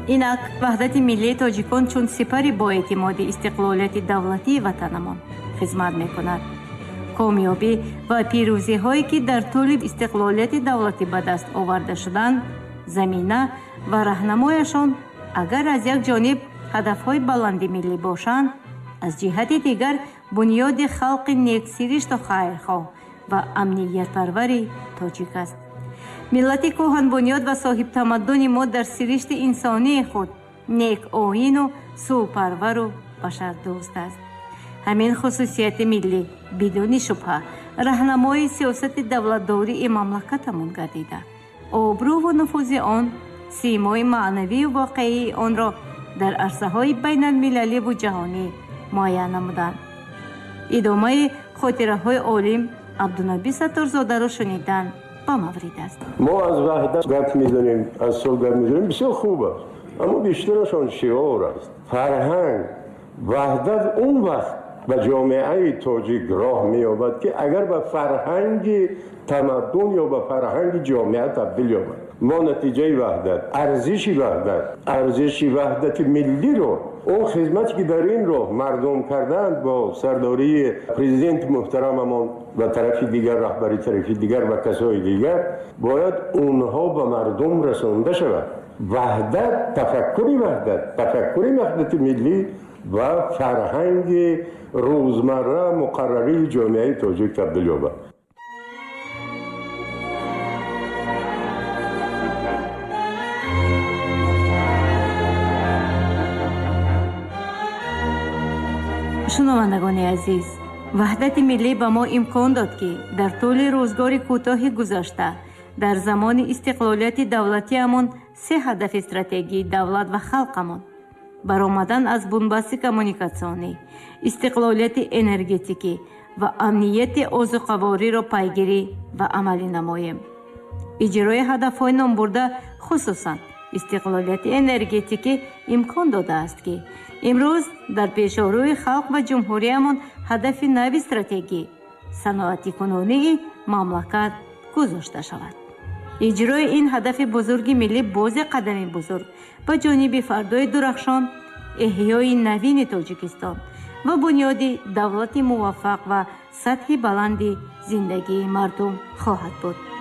инак ваҳдати миллии тоҷикон чун сипари боэътимоди истиқлолияти давлатии ватанамон хизмат мекунад. комёбӣ ва пирӯзиҳое ки дар тӯли истиқлолияти давлатӣ ба даст оварда шуданд, замина ва раҳнамояшон агар аз як ҷониб ҳадафҳои баланди миллӣ бошанд, аз ҷиҳати дигар бунёди халқи нексиришту хайрхоҳ ва амниятпарвари тоҷик аст. миллати кӯҳанбунёд ва соҳибтамаддуни мо дар сиришти инсонии худ некоину сӯҳпарвару башардӯст аст. ҳамин хусусияти миллӣ бидуни шубҳа раҳнамои сиёсати давлатдории мамлакатамон гардида, обрӯву нуфузи он симои маънавию воқеии онро дар арсаҳои байналмилаливу ҷаҳонӣ муайян намуданд. идомаи хотираҳои олим абдунаби сатторзодаро шунидан ба маврид аст. мо аз ваҳдат гап мезанем, аз сол гап мезанем, бисёр хуб аст, аммо бештарашон шиор аст. фарҳанг ваҳдат он вақт ба ҷомеаи тоҷик роҳ меёбад ки агар ба фарҳанги тамаддун ё ба фарҳанги ҷомеа табдил ёбад. мо натиҷаи ваҳдат, арзиши ваҳдати миллиро, он хизмате ки дар ин роҳ мардум карданд бо сардории президенти муҳтарамамон ва тарафи дигар, раҳбари тарафи дигар ва касои дигар, бояд онҳо ба мардум расонда шавад. ваҳдат, тафаккури ваҳдати миллӣ ва фарҳанги рӯзмарра муқаррарии ҷомеаи тоҷик табдил ёбад. шунавандагони азиз, ваҳдати миллӣ ба мо имкон дод ки дар тӯли рӯзгори кӯтоҳи гузашта дар замони истиқлолияти давлатиамон се ҳадафи стратегии давлат ва халқамон баромадан аз бунбасти коммуникатсионӣ, истиқлолияти энергетикӣ ва амнияти озуқавориро пайгирӣ ва амалӣ намоем. иҷрои ҳадафҳои номбурда, хусусан истиқлолияти энергетикӣ имкон додааст ки имрӯз дар пешорӯи халқ ва ҷумҳуриямон ҳадафи нави стратегӣ саноати кунунии мамлакат гузошта шавад. иҷрои ин ҳадафи бузурги миллӣ бози қадами бузург ба ҷониби фардои дурахшон, эҳёи навини Тоҷикистон ва бунёди давлати муваффақ ва сатҳи баланди зиндагии мардум хоҳад буд.